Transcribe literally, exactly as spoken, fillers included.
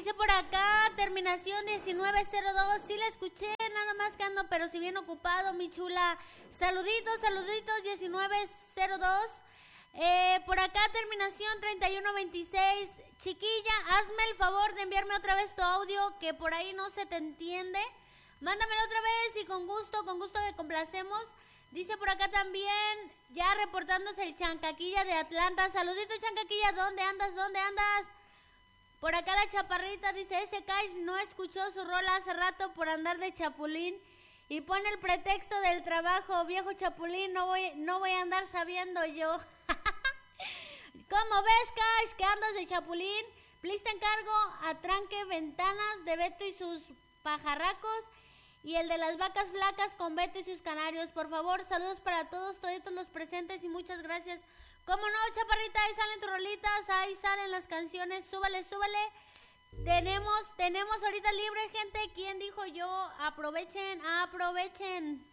dice por acá, terminación diecinueve cero dos. Sí la escuché, nada más que ando, pero si bien ocupado, mi chula. Saluditos, saluditos, diecinueve cero dos. Eh, por acá, terminación treinta y uno veintiséis. Chiquilla, hazme el favor de enviarme otra vez tu audio, que por ahí no se te entiende. Mándamelo otra vez y con gusto, con gusto te complacemos. Dice por acá también, ya reportándose el Chancaquilla de Atlanta. Saludito, Chancaquilla, ¿dónde andas? ¿Dónde andas? Por acá la Chaparrita dice, ese Cash no escuchó su rola hace rato por andar de chapulín y pone el pretexto del trabajo. Viejo chapulín, no voy, no voy a andar sabiendo yo. ¿Cómo ves, Cash, que andas de chapulín? Please te encargo atranque ventanas de Beto y sus pajarracos y el de las vacas flacas con Beto y sus canarios. Por favor, saludos para todos, todos los presentes y muchas gracias. ¿Cómo no, Chaparrita? Ahí salen tus rolitas, ahí salen las canciones, súbale, súbale. Tenemos, tenemos ahorita libre, gente. ¿Quién dijo yo? Aprovechen, aprovechen.